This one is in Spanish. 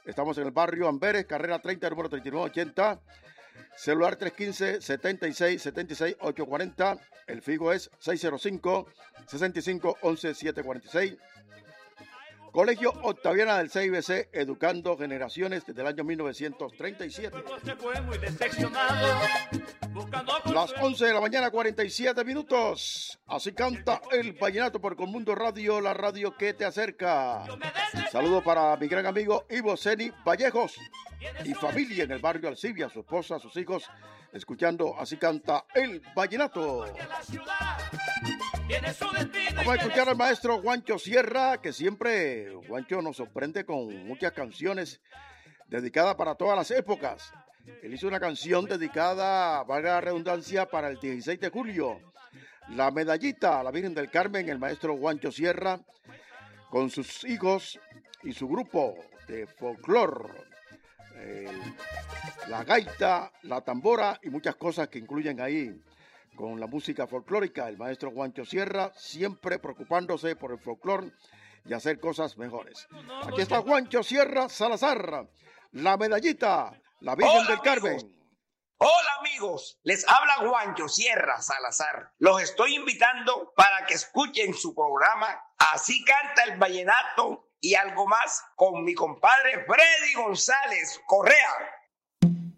Estamos en el barrio Amberes, carrera 30, número 3980. Celular 315-76-76-840. El fijo es 605-6511-746. Colegio Octaviana del CIBC, educando generaciones desde el año 1937. Las 11 de la mañana, 47 minutos. Así canta el vallenato por Conmundo Radio, la radio que te acerca. Saludo para mi gran amigo Ivo Ceni Vallejos y familia en el barrio Alcibia, su esposa, sus hijos, escuchando Así canta el vallenato. Vamos a escuchar al maestro Juancho Sierra, que siempre Juancho nos sorprende con muchas canciones dedicadas para todas las épocas. Él hizo una canción dedicada, valga la redundancia, para el 16 de julio. La medallita a la Virgen del Carmen, el maestro Juancho Sierra, con sus hijos y su grupo de folclore. La gaita, la tambora y muchas cosas que incluyen ahí con la música folclórica. El maestro Juancho Sierra siempre preocupándose por el folclore y hacer cosas mejores. Aquí está Juancho Sierra Salazar, la medallita, la Virgen del Carmen. Hola amigos, les habla Juancho Sierra Salazar. Los estoy invitando para que escuchen su programa Así canta el vallenato y algo más con mi compadre Freddy González Correa.